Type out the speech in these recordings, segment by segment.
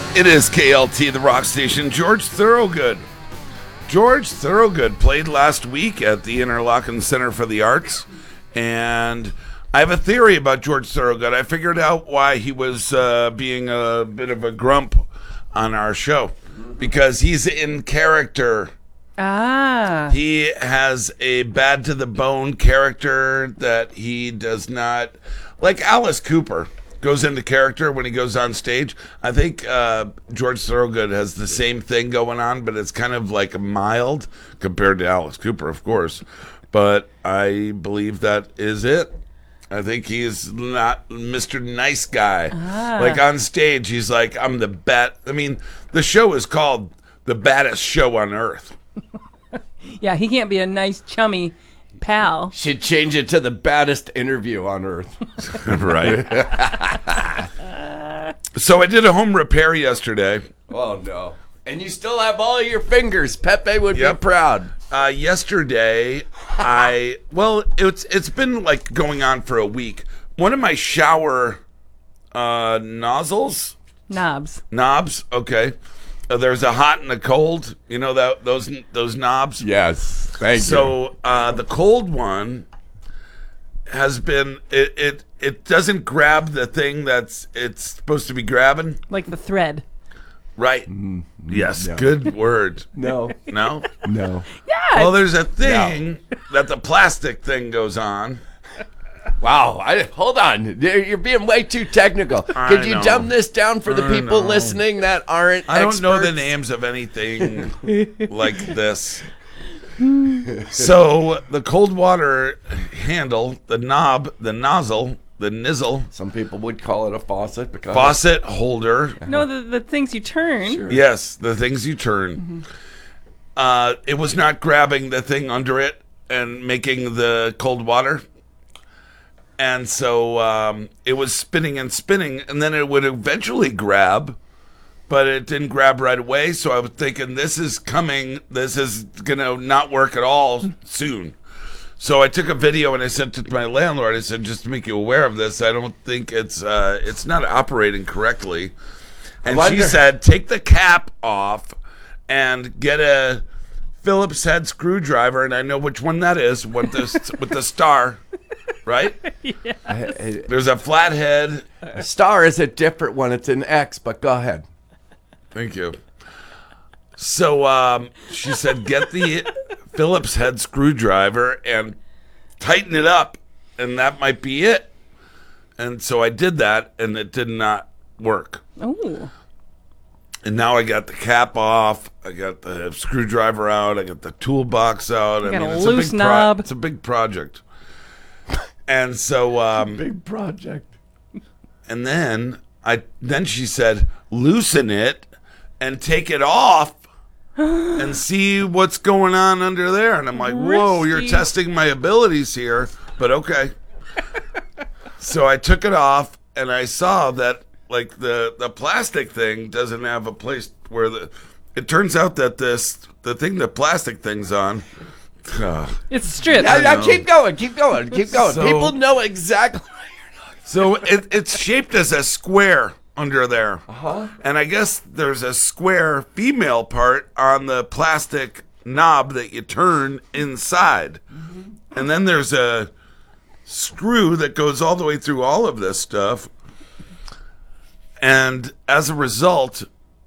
It is KLT, the rock station. George Thorogood. George Thorogood played last week at the Interlochen Center for the Arts, and I have a theory about George Thorogood. I figured out why he was being a bit of a grump on our show, because he's in character. Ah. He has a bad to the bone character that he does not, like Alice Cooper goes into character when he goes on stage. I think George Thorogood has the same thing going on, but it's kind of like mild compared to Alice Cooper, of course. But I believe that is it. I think he's not Mr. Nice Guy. Like on stage, he's like, I'm the bat. I mean, the show is called The Baddest Show on Earth. Yeah, he can't be a nice, chummy pal. Should change it to the baddest interview on earth. Right. So I did a home repair yesterday. Oh, no. And you still have all your fingers. Pepe would be proud. Yesterday, it's been like going on for a week. One of my shower knobs, okay. There's a hot and a cold. You know those knobs? Yes. Thank you. So the cold one has been it doesn't grab the thing it's supposed to be grabbing. Like the thread. Right. Yes. No. Good word. No. No? No. Yeah. Well, there's a thing that the plastic thing goes on. Wow. Hold on. You're being way too technical. Could you dumb this down for the people listening that aren't I don't know the experts? names of anything like this. So the cold water handle, the knob, the nozzle, the nizzle. Some people would call it a faucet. Faucet holder. No, the things you turn. Sure. Yes, the things you turn. It was not grabbing the thing under it and making the cold water. And so it was spinning and spinning, and then it would eventually grab, but it didn't grab right away. So I was thinking, this is coming. This is going to not work at all soon. So I took a video and I sent it to my landlord. I said, just to make you aware of this, I don't think it's not operating correctly. And she said, take the cap off and get a Phillips head screwdriver, and I know which one that is, with the star, right? Yes. There's a flathead. A star is a different one. It's an X, but go ahead. Thank you. So she said, get the Phillips head screwdriver and tighten it up, and that might be it. And so I did that, and it did not work. Oh. And now I got the cap off. I got the screwdriver out. I got the toolbox out. You got a loose knob. It's a big project. And so, Big project. and then she said, loosen it and take it off and see what's going on under there. And I'm like, whoa, you're testing my abilities here, but okay. So I took it off, and I saw that, like, the plastic thing doesn't have a place where it turns out that the thing the plastic thing's on. It's stripped. Keep going. So- People know exactly. So it's shaped as a square under there. And I guess there's a square female part on the plastic knob that you turn inside. And then there's a screw that goes all the way through all of this stuff. And as a result,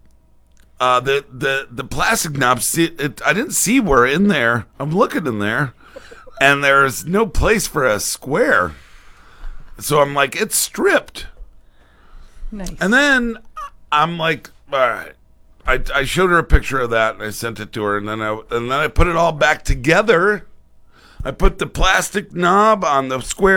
the plastic knobs, I didn't see were in there. I'm looking in there, and there's no place for a square. So I'm like, it's stripped. Nice. And then I'm like, all right. I showed her a picture of that, and I sent it to her, and then I put it all back together. I put the plastic knob on the square